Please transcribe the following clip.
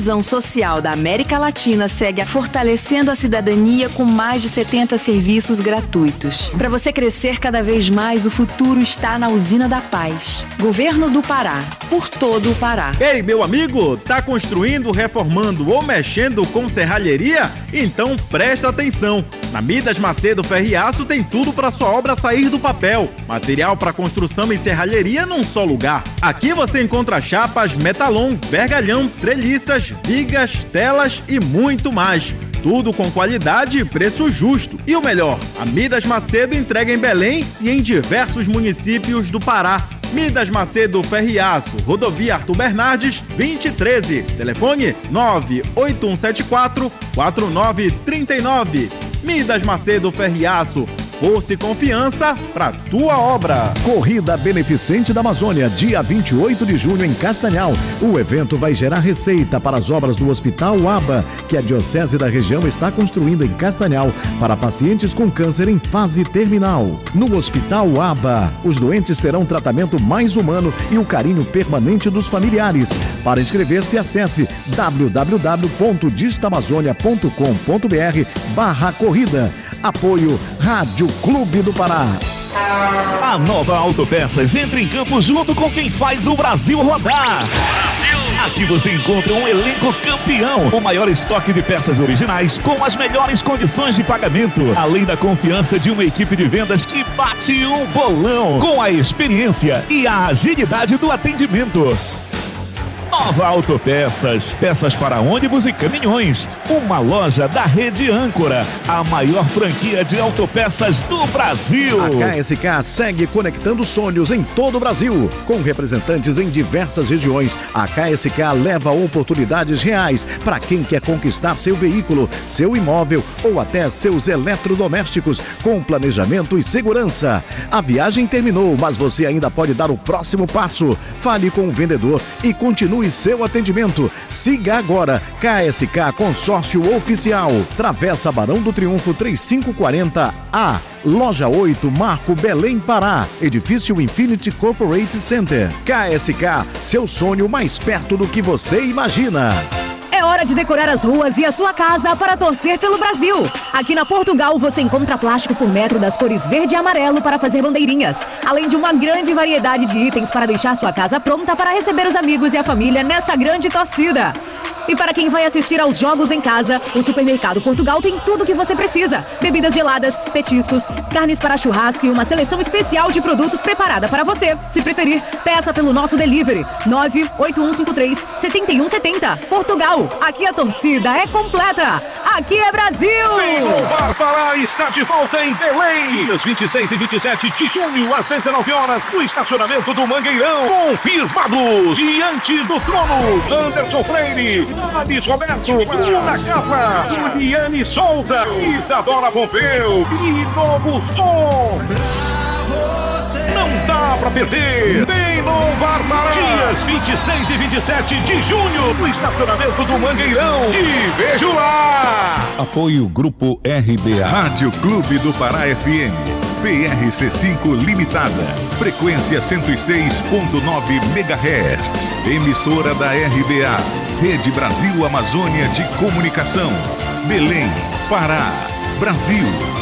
inclusão social da América Latina segue fortalecendo a cidadania com mais de 70 serviços gratuitos. Para você crescer cada vez mais, o futuro está na Usina da Paz. Governo do Pará, por todo o Pará. Ei, meu amigo, tá construindo, reformando ou mexendo com serralheria? Então presta atenção. Na Midas Macedo Ferro e Aço tem tudo para sua obra sair do papel. Material para construção e serralheria num só lugar. Aqui você encontra chapas Metalon, vergalhão, treliças, vigas, telas e muito mais. Tudo com qualidade e preço justo. E o melhor, a Midas Macedo entrega em Belém e em diversos municípios do Pará. Midas Macedo Ferro e Aço, Rodovia Arthur Bernardes, 2013. Telefone 98174-4939. Midas Macedo Ferro e Aço, força e confiança para tua obra. Corrida Beneficente da Amazônia, dia 28 de junho em Castanhal. O evento vai gerar receita para as obras do Hospital ABA, que a Diocese da região está construindo em Castanhal para pacientes com câncer em fase terminal. No Hospital ABA, os doentes terão tratamento mais humano e o carinho permanente dos familiares. Para inscrever-se, acesse www.distamazônia.com.br/corrida. Apoio Rádio Clube do Pará. A Nova Autopeças entra em campo junto com quem faz o Brasil rodar. Aqui você encontra um elenco campeão, o maior estoque de peças originais com as melhores condições de pagamento, além da confiança de uma equipe de vendas que bate um bolão, com a experiência e a agilidade do atendimento. Nova Autopeças, peças para ônibus e caminhões, uma loja da Rede Âncora, a maior franquia de autopeças do Brasil. A KSK segue conectando sonhos em todo o Brasil, com representantes em diversas regiões. A KSK leva oportunidades reais para quem quer conquistar seu veículo, seu imóvel ou até seus eletrodomésticos, com planejamento e segurança. A viagem terminou, mas você ainda pode dar o próximo passo. Fale com o vendedor e continue seu atendimento. Siga agora KSK Consórcio Oficial, Travessa Barão do Triunfo 3540A, Loja 8, Marco Belém, Pará, Edifício Infinity Corporate Center. KSK, seu sonho mais perto do que você imagina. É hora de decorar as ruas e a sua casa para torcer pelo Brasil. Aqui na Portugal você encontra plástico por metro das cores verde e amarelo para fazer bandeirinhas, além de uma grande variedade de itens para deixar sua casa pronta para receber os amigos e a família nessa grande torcida. E para quem vai assistir aos jogos em casa, o Supermercado Portugal tem tudo o que você precisa. Bebidas geladas, petiscos, carnes para churrasco e uma seleção especial de produtos preparada para você. Se preferir, peça pelo nosso delivery 98153-7170. Portugal, aqui a torcida é completa. Aqui é Brasil! O Bar Pará está de volta em Belém. Dias 26 e 27 de junho, às 19 horas, no estacionamento do Mangueirão. Confirmados, diante do trono, Anderson Freire, Ades Roberto, Bruna Capa, Juliane Solta, Isadora Pompeu e Novo Som. Não dá pra perder. Vem no Bar Pará. Dias 26 e 27 de junho, no estacionamento do Mangueirão. Te vejo lá. Apoio Grupo RBA. Rádio Clube do Pará FM. PRC5 Limitada. Frequência 106.9 MHz. Emissora da RBA. Rede Brasil Amazônia de Comunicação. Belém, Pará, Brasil.